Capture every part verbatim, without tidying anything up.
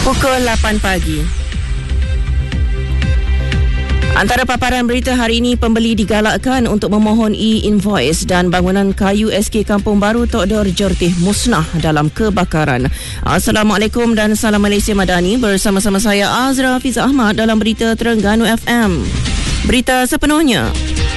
Pukul lapan pagi. Antara paparan berita hari ini, pembeli digalakkan untuk memohon e-invoice dan bangunan kayu S K Kampung Baru Tok Dor Jertih musnah dalam kebakaran. Assalamualaikum dan salam Malaysia Madani, bersama-sama saya Azra Hafiz Ahmad dalam berita Terengganu F M. Berita sepenuhnya.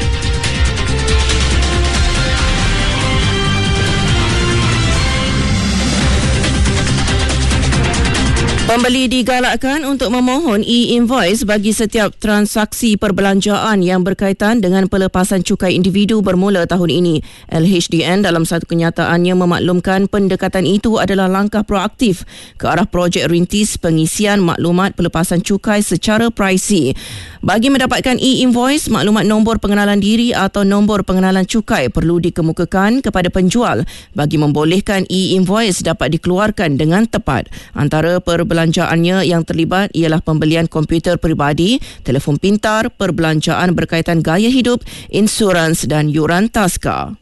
Pembeli digalakkan untuk memohon e-invoice bagi setiap transaksi perbelanjaan yang berkaitan dengan pelepasan cukai individu bermula tahun ini. L H D N dalam satu kenyataannya memaklumkan pendekatan itu adalah langkah proaktif ke arah projek rintis pengisian maklumat pelepasan cukai secara pricey. Bagi mendapatkan e-invoice, maklumat nombor pengenalan diri atau nombor pengenalan cukai perlu dikemukakan kepada penjual bagi membolehkan e-invoice dapat dikeluarkan dengan tepat. Antara perbelanjaannya yang terlibat ialah pembelian komputer peribadi, telefon pintar, perbelanjaan berkaitan gaya hidup, insurans dan yuran taska.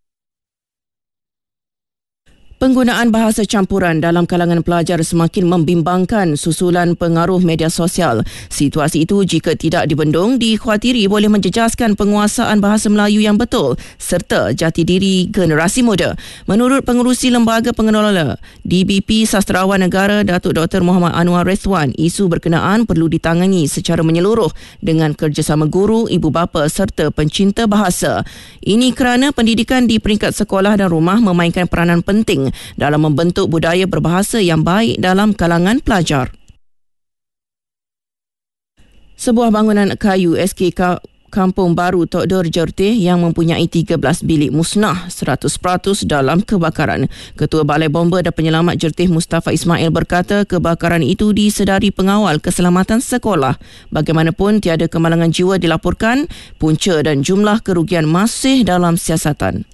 Penggunaan bahasa campuran dalam kalangan pelajar semakin membimbangkan susulan pengaruh media sosial. Situasi itu jika tidak dibendung dikhawatiri boleh menjejaskan penguasaan bahasa Melayu yang betul serta jati diri generasi muda. Menurut pengerusi Lembaga Pengelola D B P Sastrawan Negara Datuk Doktor Muhammad Anwar Rezwan, isu berkenaan perlu ditangani secara menyeluruh dengan kerjasama guru, ibu bapa serta pencinta bahasa. Ini kerana pendidikan di peringkat sekolah dan rumah memainkan peranan penting dalam membentuk budaya berbahasa yang baik dalam kalangan pelajar. Sebuah bangunan kayu S K Kampung Baru Tok Dor Jertih yang mempunyai tiga belas bilik musnah seratus peratus dalam kebakaran. Ketua Balai Bomba dan Penyelamat Jertih Mustafa Ismail berkata kebakaran itu disedari pengawal keselamatan sekolah. Bagaimanapun tiada kemalangan jiwa dilaporkan, punca dan jumlah kerugian masih dalam siasatan.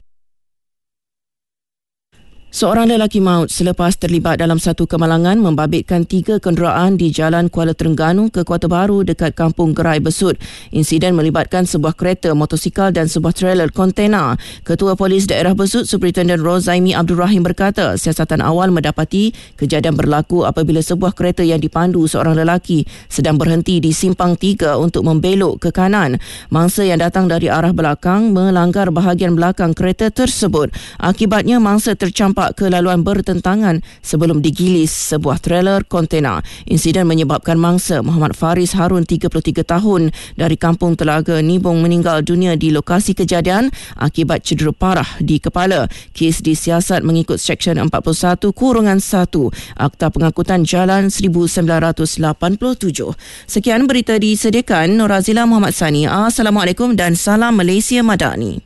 Seorang lelaki maut selepas terlibat dalam satu kemalangan membabitkan tiga kenderaan di Jalan Kuala Terengganu ke Kota Baru dekat Kampung Gerai Besut. Insiden melibatkan sebuah kereta motosikal dan sebuah trailer kontena. Ketua Polis Daerah Besut, Superintendent Rozaimi Abdul Rahim berkata siasatan awal mendapati kejadian berlaku apabila sebuah kereta yang dipandu seorang lelaki sedang berhenti di simpang tiga untuk membelok ke kanan. Mangsa yang datang dari arah belakang melanggar bahagian belakang kereta tersebut. Akibatnya mangsa tercampak ke laluan bertentangan sebelum digilis sebuah trailer kontena. Insiden menyebabkan mangsa Muhammad Faris Harun, tiga puluh tiga tahun, dari Kampung Telaga Nibong meninggal dunia di lokasi kejadian akibat cedera parah di kepala. Kes disiasat mengikut Seksyen empat puluh satu kurungan satu Akta Pengangkutan Jalan seribu sembilan ratus lapan puluh tujuh. Sekian berita disediakan Norazila Muhammad Sani. Assalamualaikum dan salam Malaysia Madani.